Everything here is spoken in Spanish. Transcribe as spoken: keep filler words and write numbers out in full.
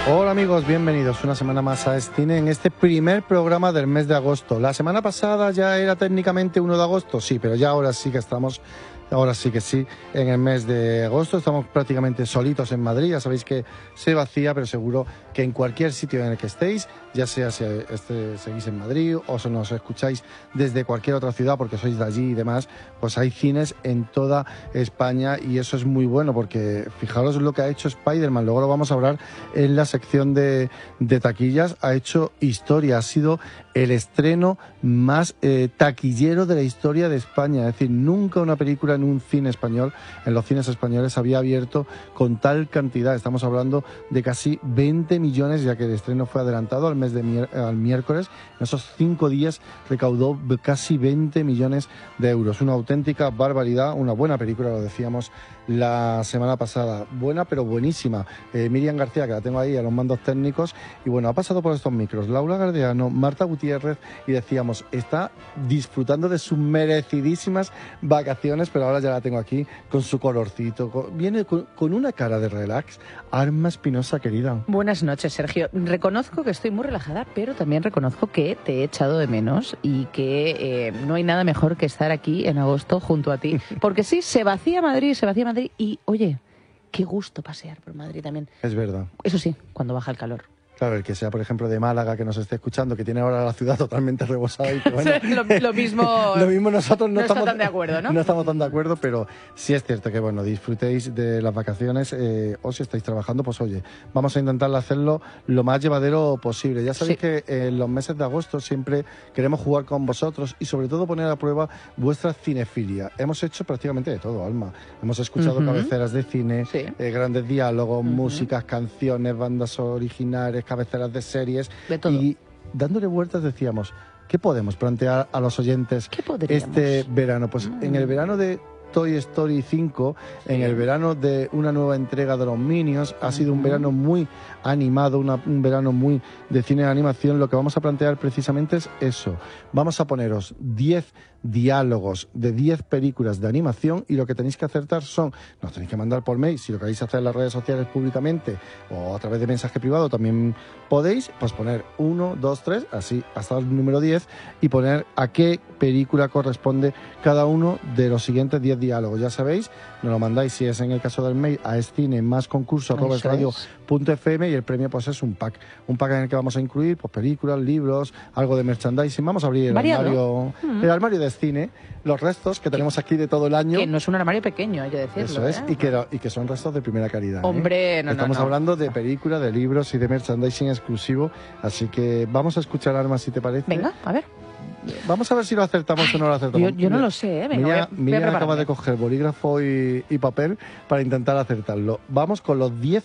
Hola amigos, bienvenidos una semana más a Escine en este primer programa del mes de agosto. La semana pasada ya era técnicamente uno de agosto, sí, pero ya ahora sí que estamos, ahora sí que sí, en el mes de agosto. Estamos prácticamente solitos en Madrid, ya sabéis que se vacía, pero seguro que en cualquier sitio en el que estéis, ya sea si este, seguís en Madrid o si nos escucháis desde cualquier otra ciudad porque sois de allí y demás, pues hay cines en toda España y eso es muy bueno porque fijaros lo que ha hecho Spider-Man, luego lo vamos a hablar en la sección de, de taquillas. Ha hecho historia, ha sido el estreno más eh, taquillero de la historia de España, es decir, nunca una película en un cine español, en los cines españoles había abierto con tal cantidad, estamos hablando de casi veinte millones, ya que el estreno fue adelantado al mes de mier al miércoles. En esos cinco días recaudó casi veinte millones de euros, una auténtica barbaridad, una buena película, lo decíamos la semana pasada, buena pero buenísima. eh, Miriam García, que la tengo ahí a los mandos técnicos, y bueno, ha pasado por estos micros Laura Gardeano, Marta Gutiérrez, y decíamos, está disfrutando de sus merecidísimas vacaciones, pero ahora ya la tengo aquí con su colorcito, con, viene con, con una cara de relax. Arma Espinosa, querida. Buenas noches, Sergio. Reconozco que estoy muy relajada, pero también reconozco que te he echado de menos y que eh, no hay nada mejor que estar aquí en agosto junto a ti, porque sí, se vacía Madrid, se vacía Madrid. Y, oye, qué gusto pasear por Madrid también. Es verdad. Eso sí, cuando baja el calor. Claro, el que sea, por ejemplo, de Málaga, que nos esté escuchando, que tiene ahora la ciudad totalmente rebosada. Y que, bueno, lo, lo mismo lo mismo nosotros no, no estamos tan de acuerdo, ¿no? No estamos tan de acuerdo, pero sí es cierto que, bueno, disfrutéis de las vacaciones eh, o si estáis trabajando, pues oye, vamos a intentar hacerlo lo más llevadero posible. Ya sabéis sí. que en los meses de agosto siempre queremos jugar con vosotros y sobre todo poner a prueba vuestra cinefilia. Hemos hecho prácticamente de todo, Alma. Hemos escuchado uh-huh. cabeceras de cine, sí. eh, grandes diálogos, uh-huh. músicas, canciones, bandas originales, cabeceras de series. De todo. Y dándole vueltas decíamos, ¿qué podemos plantear a los oyentes este verano? Pues mm. en el verano de Toy Story cinco, sí. en el verano de una nueva entrega de los Minions, ha sido un verano muy animado, una, un verano muy de cine de animación. Lo que vamos a plantear precisamente es eso. Vamos a poneros diez diálogos de diez películas de animación y lo que tenéis que acertar son, nos tenéis que mandar por mail, si lo queréis hacer en las redes sociales públicamente o a través de mensaje privado también podéis, pues poner uno, dos, tres, así hasta el número diez y poner a qué película corresponde cada uno de los siguientes diez diálogos. Ya sabéis, nos lo mandáis, si es en el caso del mail, a escine más concurso arroba radio punto fm y el premio pues es un pack, un pack en el que vamos a incluir pues películas, libros, algo de merchandising. Vamos a abrir el Variado. armario, mm. el armario de cine, los restos que tenemos aquí de todo el año. Que no es un armario pequeño, hay que decirlo. Eso es, ¿eh? y, que, y que son restos de primera calidad. Hombre, ¿eh? no, Estamos no, no. hablando de películas, de libros y de merchandising exclusivo, así que vamos a escuchar, Arma, si te parece. Venga, a ver. Vamos a ver si lo acertamos Ay, o no lo acertamos. Yo, yo no lo sé, ¿eh? Venga, Mira, Mira acaba de coger bolígrafo y, y papel para intentar acertarlo. Vamos con los diez